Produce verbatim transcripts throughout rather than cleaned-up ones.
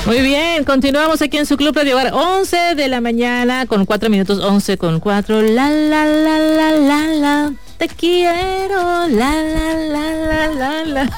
Muy bien, continuamos aquí en su Club Radio Hogar, once de la mañana con cuatro minutos, once con cuatro, la la la la la la, te quiero, la la la la la la.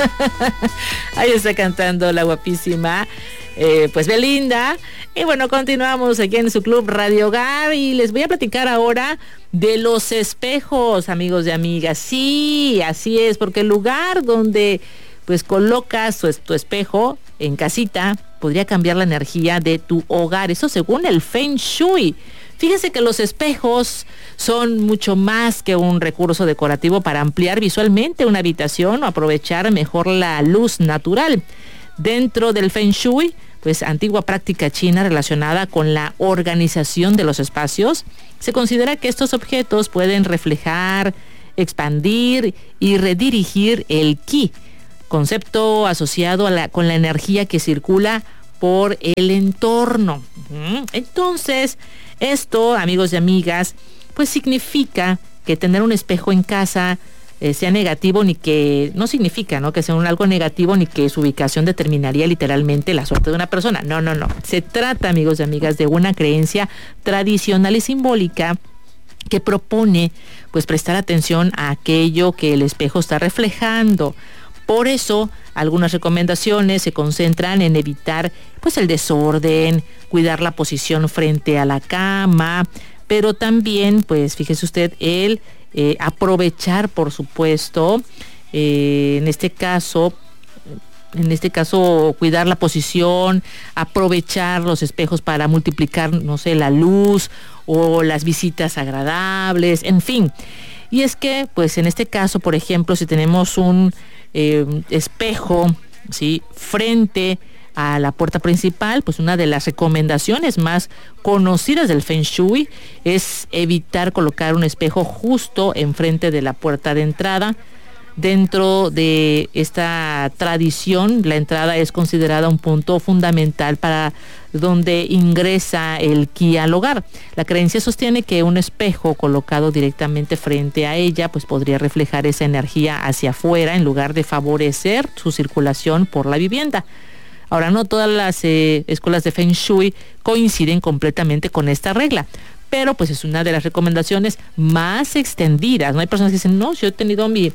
Ahí está cantando la guapísima, eh, pues Belinda. Y bueno, continuamos aquí en su Club Radio Hogar y les voy a platicar ahora de los espejos, amigos y amigas. Sí, así es, porque el lugar donde pues colocas tu, tu espejo en casita podría cambiar la energía de tu hogar, eso según el Feng Shui. Fíjense que los espejos son mucho más que un recurso decorativo para ampliar visualmente una habitación o aprovechar mejor la luz natural. Dentro del Feng Shui, pues antigua práctica china relacionada con la organización de los espacios, se considera que estos objetos pueden reflejar, expandir y redirigir el Qi, concepto asociado a la, con la energía que circula por el entorno. Entonces, esto, amigos y amigas, pues significa que tener un espejo en casa eh, sea negativo, ni que, no significa, ¿no?, que sea un algo negativo, ni que su ubicación determinaría literalmente la suerte de una persona. No, no, no. Se trata, amigos y amigas, de una creencia tradicional y simbólica que propone, pues, prestar atención a aquello que el espejo está reflejando. Por eso, algunas recomendaciones se concentran en evitar pues el desorden, cuidar la posición frente a la cama, pero también, pues fíjese usted, el eh, aprovechar, por supuesto, eh, en este caso, en este caso, cuidar la posición, aprovechar los espejos para multiplicar, no sé, la luz o las visitas agradables, en fin. Y es que, pues en este caso, por ejemplo, si tenemos un Eh, espejo, ¿sí?, frente a la puerta principal, pues una de las recomendaciones más conocidas del Feng Shui es evitar colocar un espejo justo enfrente de la puerta de entrada. Dentro de esta tradición, la entrada es considerada un punto fundamental para donde ingresa el Qi al hogar. La creencia sostiene que un espejo colocado directamente frente a ella pues podría reflejar esa energía hacia afuera en lugar de favorecer su circulación por la vivienda. Ahora, no todas las eh, escuelas de Feng Shui coinciden completamente con esta regla, pero pues es una de las recomendaciones más extendidas, ¿no? Hay personas que dicen, no, yo he tenido mi,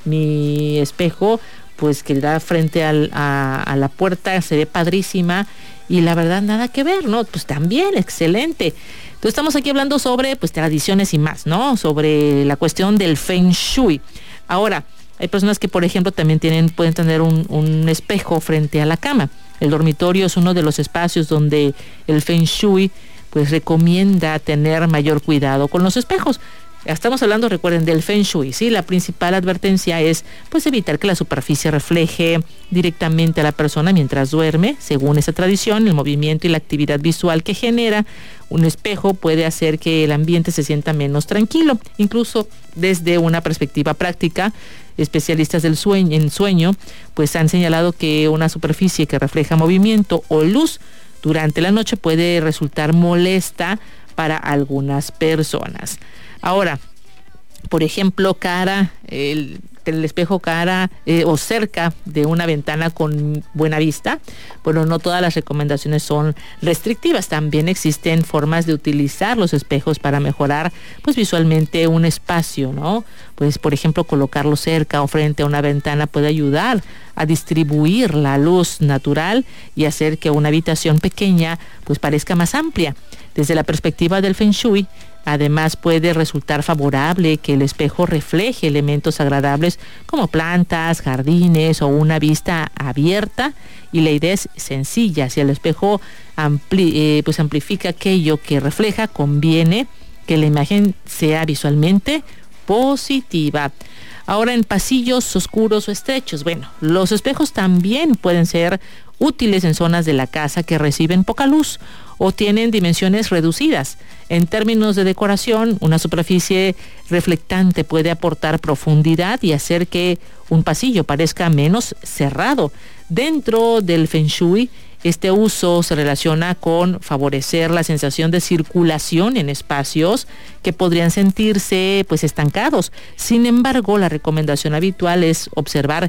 mi espejo pues que da frente al, a, a la puerta, se ve padrísima, y la verdad nada que ver, ¿no? Pues también, excelente. Entonces estamos aquí hablando sobre pues tradiciones y más, ¿no? Sobre la cuestión del Feng Shui. Ahora, hay personas que, por ejemplo, también tienen, pueden tener un, un espejo frente a la cama. El dormitorio es uno de los espacios donde el Feng Shui pues recomienda tener mayor cuidado con los espejos. Estamos hablando, recuerden, del Feng Shui, ¿sí? La principal advertencia es pues evitar que la superficie refleje directamente a la persona mientras duerme. Según esa tradición, el movimiento y la actividad visual que genera un espejo puede hacer que el ambiente se sienta menos tranquilo. Incluso desde una perspectiva práctica, especialistas del sueño, en sueño pues han señalado que una superficie que refleja movimiento o luz durante la noche puede resultar molesta para algunas personas. Ahora, por ejemplo, cara, el, el espejo cara eh, o cerca de una ventana con buena vista, bueno, no todas las recomendaciones son restrictivas. También existen formas de utilizar los espejos para mejorar, pues, visualmente un espacio, ¿no? Pues, por ejemplo, colocarlo cerca o frente a una ventana puede ayudar a distribuir la luz natural y hacer que una habitación pequeña, pues, parezca más amplia. Desde la perspectiva del Feng Shui, además puede resultar favorable que el espejo refleje elementos agradables como plantas, jardines o una vista abierta, y la idea es sencilla. Si el espejo ampli, eh, pues amplifica aquello que refleja, conviene que la imagen sea visualmente positiva. Ahora, en pasillos oscuros o estrechos, bueno, los espejos también pueden ser útiles en zonas de la casa que reciben poca luz o tienen dimensiones reducidas. En términos de decoración, una superficie reflectante puede aportar profundidad y hacer que un pasillo parezca menos cerrado. Dentro del Feng Shui, este uso se relaciona con favorecer la sensación de circulación en espacios que podrían sentirse pues estancados. Sin embargo, la recomendación habitual es observar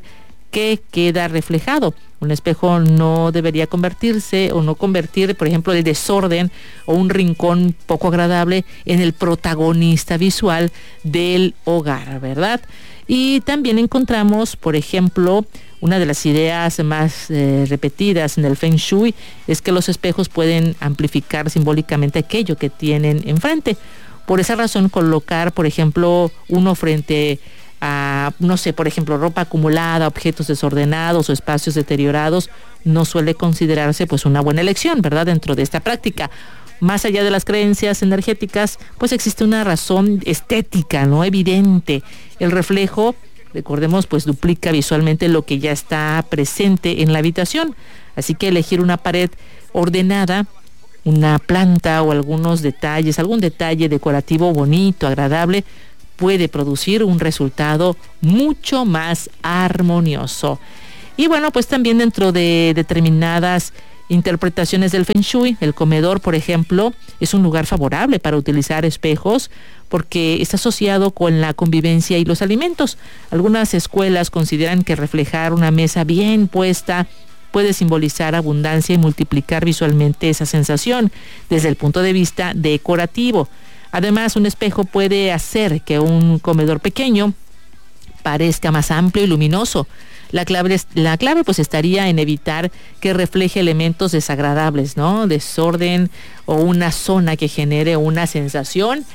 que queda reflejado. Un espejo no debería convertirse o no convertir, por ejemplo, el desorden o un rincón poco agradable en el protagonista visual del hogar, ¿verdad? Y también encontramos, por ejemplo, una de las ideas más eh, repetidas en el Feng Shui es que los espejos pueden amplificar simbólicamente aquello que tienen enfrente. Por esa razón, colocar, por ejemplo, uno frente a, no sé, por ejemplo, ropa acumulada, objetos desordenados o espacios deteriorados, no suele considerarse pues una buena elección, ¿verdad?, dentro de esta práctica. Más allá de las creencias energéticas, pues existe una razón estética, ¿no?, evidente. El reflejo, recordemos, pues duplica visualmente lo que ya está presente en la habitación. Así que elegir una pared ordenada, una planta o algunos detalles, algún detalle decorativo bonito, agradable, puede producir un resultado mucho más armonioso. Y bueno, pues también dentro de determinadas interpretaciones del Feng Shui, el comedor, por ejemplo, es un lugar favorable para utilizar espejos porque está asociado con la convivencia y los alimentos. Algunas escuelas consideran que reflejar una mesa bien puesta puede simbolizar abundancia y multiplicar visualmente esa sensación desde el punto de vista decorativo. Además, un espejo puede hacer que un comedor pequeño parezca más amplio y luminoso. La clave, la clave pues estaría en evitar que refleje elementos desagradables, ¿no?, desorden o una zona que genere una sensación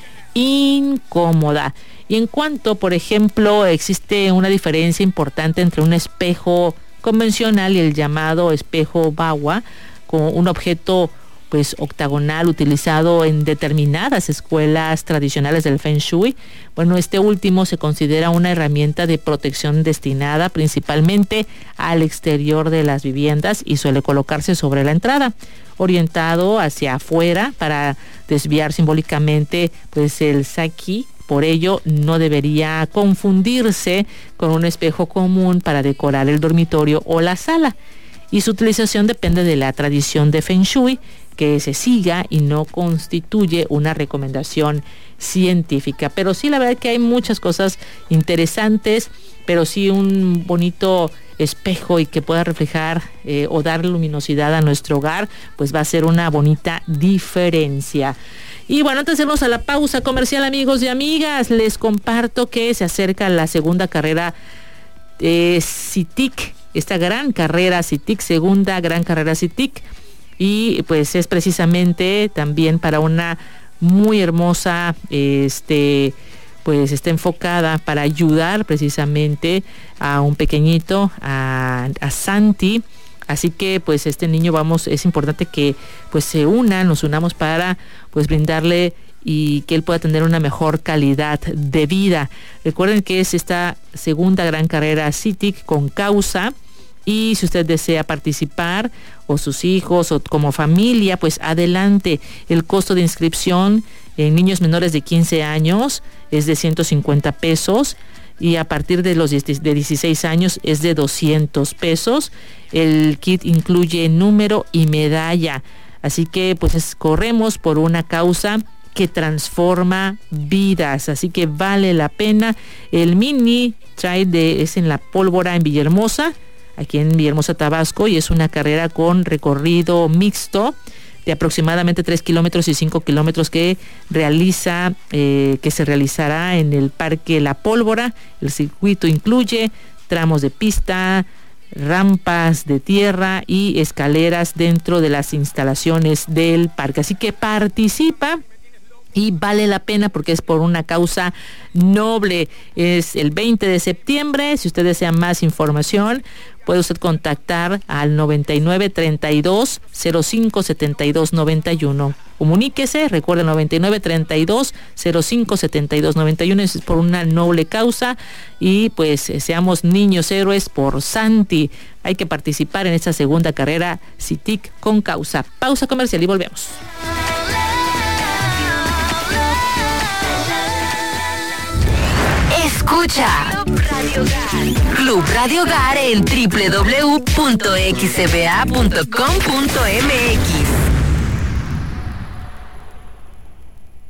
incómoda. Y en cuanto, por ejemplo, existe una diferencia importante entre un espejo convencional y el llamado espejo Bawa, con un objeto pues octagonal utilizado en determinadas escuelas tradicionales del Feng Shui. Bueno, este último se considera una herramienta de protección destinada principalmente al exterior de las viviendas y suele colocarse sobre la entrada, orientado hacia afuera para desviar simbólicamente pues el Saki. Por ello, no debería confundirse con un espejo común para decorar el dormitorio o la sala. Y su utilización depende de la tradición de Feng Shui que se siga y no constituye una recomendación científica. Pero sí, la verdad que hay muchas cosas interesantes, pero sí un bonito espejo y que pueda reflejar eh, o dar luminosidad a nuestro hogar, pues va a ser una bonita diferencia. Y bueno, antes de irnos a la pausa comercial, amigos y amigas, les comparto que se acerca la segunda carrera eh, C I T I C, esta gran carrera C I T I C, segunda gran carrera C I T I C, y pues es precisamente también para una muy hermosa, este, pues está enfocada para ayudar precisamente a un pequeñito, a, a Santi. Así que pues este niño, vamos, es importante que pues se unan, nos unamos para pues brindarle y que él pueda tener una mejor calidad de vida. Recuerden que es esta segunda gran carrera C I T I C con causa. Y si usted desea participar, o sus hijos, o como familia, pues adelante. El costo de inscripción en niños menores de quince años es de ciento cincuenta pesos. Y a partir de los de dieciséis años es de doscientos pesos. El kit incluye número y medalla. Así que pues es, corremos por una causa que transforma vidas, así que vale la pena. El mini trail de, es en La Pólvora, en Villahermosa, aquí en Villahermosa, Tabasco, y es una carrera con recorrido mixto de aproximadamente tres kilómetros y cinco kilómetros que realiza, eh, que se realizará en el Parque La Pólvora. El circuito incluye tramos de pista, rampas de tierra y escaleras dentro de las instalaciones del parque. Así que participa y vale la pena porque es por una causa noble. Es el veinte de septiembre. Si usted desea más información, puede usted contactar al noventa y nueve, treinta y dos, cero cinco, setenta y dos, noventa y uno. Comuníquese, recuerde, noventa y nueve, treinta y dos, cero cinco, setenta y dos, noventa y uno. Es por una noble causa y pues seamos niños héroes por Santi. Hay que participar en esta segunda carrera C I T I C con causa. Pausa comercial y volvemos. Escucha Club Radio Hogar en doble u doble u doble u punto x c b a punto com punto m x.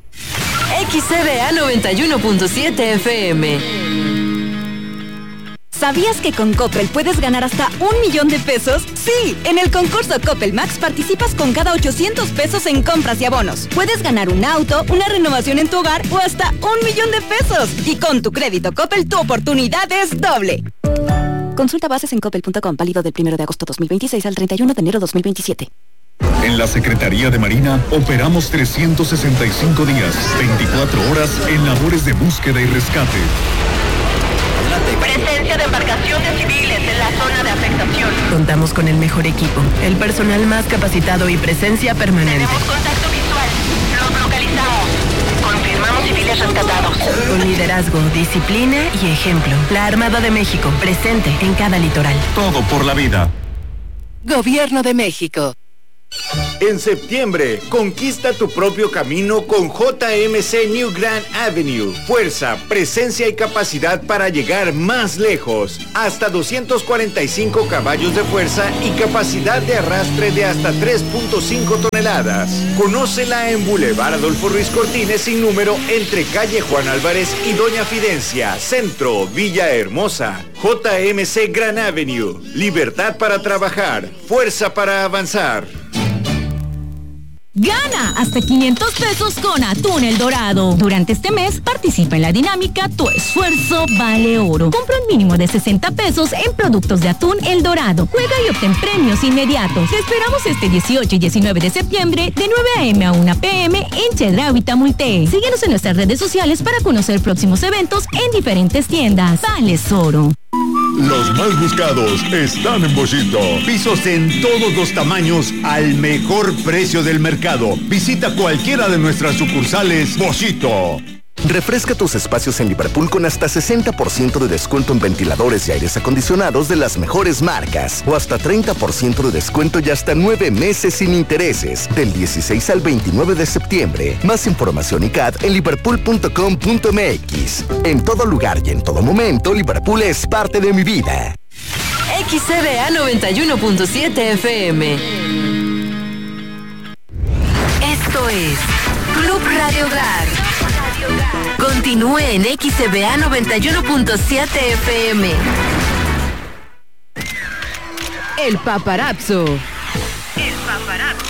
X C B A noventa y uno punto siete F M. ¿Sabías que con Coppel puedes ganar hasta un millón de pesos? Sí, en el concurso Coppel Max participas con cada ochocientos pesos en compras y abonos. Puedes ganar un auto, una renovación en tu hogar o hasta un millón de pesos. Y con tu crédito Coppel, tu oportunidad es doble. Consulta bases en coppel punto com, válido del primero de agosto dos mil veintiséis al treinta y uno de enero dos mil veintisiete. En la Secretaría de Marina operamos trescientos sesenta y cinco días, veinticuatro horas en labores de búsqueda y rescate. Presencia de embarcaciones civiles en la zona de afectación. Contamos con el mejor equipo, el personal más capacitado y presencia permanente. Tenemos contacto visual. Los localizamos. Confirmamos civiles rescatados. Con liderazgo, disciplina y ejemplo. La Armada de México, presente en cada litoral. Todo por la vida. Gobierno de México. En septiembre, conquista tu propio camino con J M C New Grand Avenue. Fuerza, presencia y capacidad para llegar más lejos. Hasta doscientos cuarenta y cinco caballos de fuerza y capacidad de arrastre de hasta tres punto cinco toneladas. Conócela en Boulevard Adolfo Ruiz Cortines sin número entre calle Juan Álvarez y Doña Fidencia, Centro, Villahermosa. J M C Grand Avenue. Libertad para trabajar. Fuerza para avanzar. Gana hasta quinientos pesos con Atún El Dorado. Durante este mes, participa en la dinámica Tu Esfuerzo Vale Oro. Compra un mínimo de sesenta pesos en productos de Atún El Dorado. Juega y obtén premios inmediatos. Te esperamos este dieciocho y diecinueve de septiembre de nueve a eme a una pe eme en Chedraui Tamulte. Síguenos en nuestras redes sociales para conocer próximos eventos en diferentes tiendas. Vales Oro. Los más buscados están en Boschito. Pisos en todos los tamaños al mejor precio del mercado. Visita cualquiera de nuestras sucursales Boschito. Refresca tus espacios en Liverpool con hasta sesenta por ciento de descuento en ventiladores y aires acondicionados de las mejores marcas. O hasta treinta por ciento de descuento y hasta nueve meses sin intereses. Del dieciséis al veintinueve de septiembre. Más información y C A D en liverpool punto com punto eme equis. En todo lugar y en todo momento, Liverpool es parte de mi vida. X C B A noventa y uno punto siete F M. Esto es Club Radio Gar. Continúe en X C B A noventa y uno punto siete F M. El paparazzo. El paparazzo.